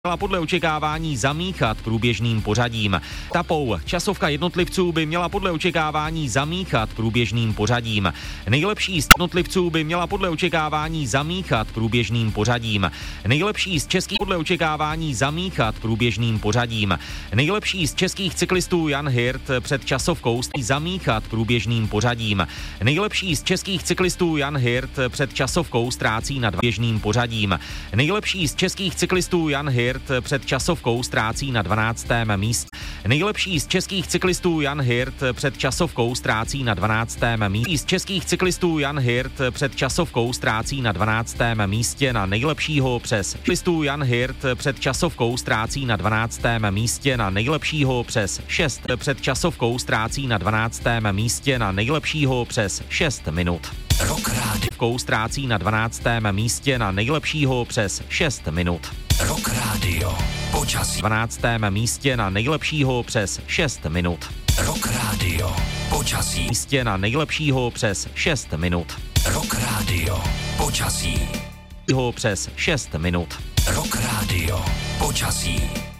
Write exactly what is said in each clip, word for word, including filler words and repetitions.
měla podle očekávání zamíchat průběžným pořadím. Tapou časovka jednotlivců by měla podle očekávání zamíchat průběžným pořadím. Nejlepší z jednotlivců by měla podle očekávání zamíchat průběžným pořadím. Nejlepší z českých podle očekávání zamíchat průběžným pořadím. Nejlepší z českých cyklistů Jan Hirt před časovkou zamíchat průběžným pořadím. Nejlepší z českých cyklistů Jan Hirt před časovkou ztrácí nad běžným pořadím. Nejlepší z českých cyklistů Jan Hirt před časovkou ztrácí na dvanáctém místě. Nejlepší z českých cyklistů Jan Hirt před časovkou ztrácí na dvanáctém místě. Z českých cyklistů Jan Hirt před časovkou ztrácí na dvanáctém místě na nejlepšího přes cyklistů Jan Hirt před časovkou ztrácí na dvanáctém místě na nejlepšího přes šest. Před časovkou ztrácí na dvanáctém místě na nejlepšího přes šest minut. Rock Radio. Ztrácí na dvanáctém místě na nejlepšího přes šest minut. Rock Radio. Počasí. dvanáctém místě na nejlepšího přes šest minut. Rock Radio. Počasí. Místě na nejlepšího přes šest minut. Rock Radio. Počasí. Ho přes šest minut. Rock Radio. Počasí.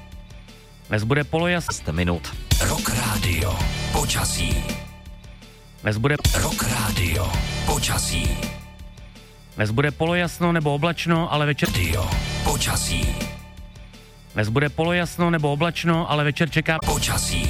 Dnes bude polojas minut. Rock Radio. Počasí. Dnes bude Rock Radio. Počasí. Dnes bude polojasno nebo oblačno, ale večer Radio. Počasí. Dnes bude polojasno nebo oblačno, ale večer čeká Počasí.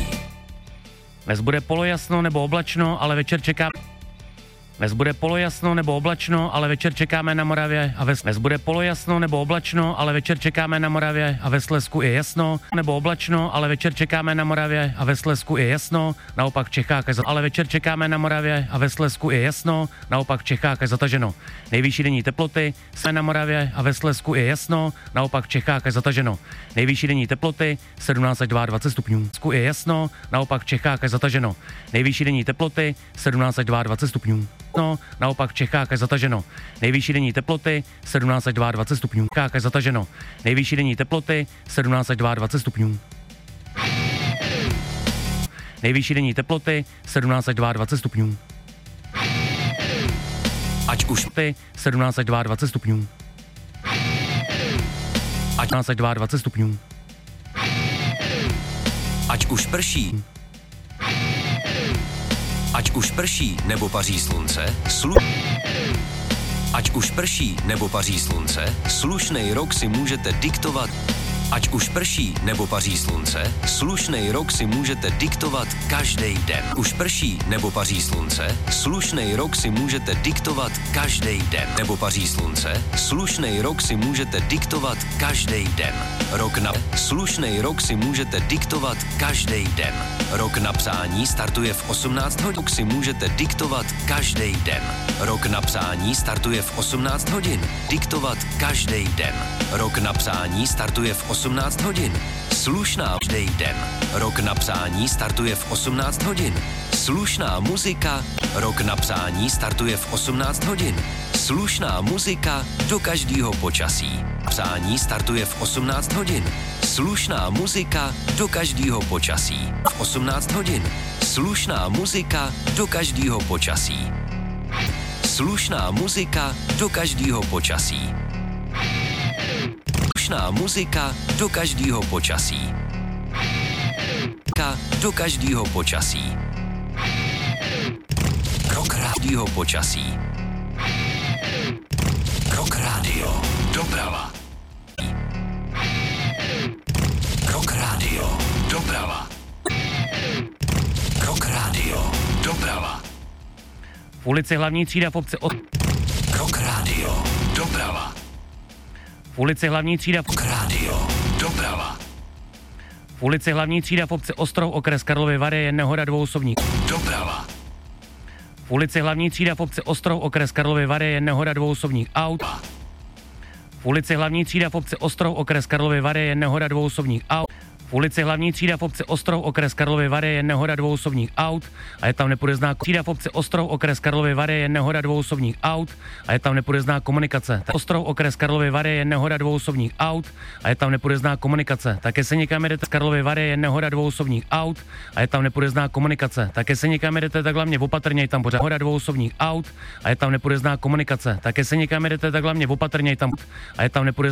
Dnes bude polojasno nebo oblačno, ale večer čeká Dnes bude polojasno nebo oblačno, ale večer čekáme na Moravě a ve Dnes bude polojasno nebo oblačno, ale večer čekáme na Moravě a ve Slezsku je jasno, nebo oblačno, ale večer čekáme na Moravě a ve Slezsku je jasno, naopak v Čechách je ale večer čekáme na Moravě a ve Slezsku je jasno, naopak v Čechách je zataženo. Nejvyšší denní teploty jsme na Moravě a ve Slezsku je jasno, naopak v Čechách je zataženo. Nejvyšší denní teploty sedmnáct až dvacet dva stupňů. V je jasno, naopak v Čechách je zataženo. Nejvyšší denní teploty sedmnáct až dvacet dva stupňů. No, naopak v Čechách je zataženo. Nejvyšší denní teploty sedmnáct až dvacet dva stupňů. V Čechách je zataženo. Nejvyšší denní teploty sedmnáct až dvacet dva stupňů. Nejvyšší denní teploty sedmnáct až dvacet dva stupňů. Ať už ty sedmnáct až dvacet dva stupňů. Ať sedmnáct až dvacet dva stupňů. Ať už prší. Ať už prší nebo paří slunce, slu... Ať už prší nebo paří slunce, slušnej rok si můžete diktovat. Ať už prší nebo paří slunce, slušnej rok si můžete diktovat každý den. Už prší nebo paří slunce, slušnej rok si můžete diktovat každý den. Nebo paří slunce, slušnej rok si můžete diktovat každý den. Rok na slušnej rok si můžete diktovat každý den. Rok na psání startuje v osmnáct hodin. Si můžete diktovat každý den. Rok na psání startuje v osmnáct hodin. Diktovat každý den. Rok na psání startuje v osmnáct hodin. Slušná každý den. Rok na psání startuje v osmnáct hodin. Slušná muzika. Rok na psání startuje v osmnáct hodin. Slušná muzika do každého počasí. Psání startuje v osmnáct hodin. Slušná muzika do každého počasí. V osmnáct hodin. Slušná muzika do každého počasí. Slušná muzika do každého počasí. Slušná muzika do každého počasí. Do každého počasí. Rock Radio počasí. Rock Radio. Doprava. Rock Radio. Doprava. Rock Radio. Doprava. V ulici Hlavní třída v obci od... Rock Radio. Doprava. V ulici Hlavní třída v... Rock Radio. Doprava. V ulici Hlavní třída v obci Ostrov, okres Karlovy Vary je nehoda dvou osobních. Doprava. V ulici Hlavní třída v obci Ostrov, okres Karlovy Vary je nehoda dvou osobních aut. V ulici Hlavní třída v obci Ostrov, okres Karlovy Vary je nehoda dvou osobních aut. V ulici Hlavní třída v obci Ostrov, okres Karlovy Vary je nehoda dvou osobních aut a je tam nepodezná třída v obci Ostrov, okres Karlovy Vary je nehoda dvou osobních aut a je tam nepodezná komunikace. Ostrov, okres Karlovy Vary je nehoda dvou osobních aut a je tam nepodezná komunikace. Také se někam jedete z Karlovy Vary je nehoda dvou osobních aut a je tam nepodezná komunikace. Také se někam jedete, tak hlavně opatrně, je tam pořád nehoda dvou osobních aut a je tam nepodezná komunikace. Také se někam jedete, tak hlavně opatrně, je tam a je tam nepodezná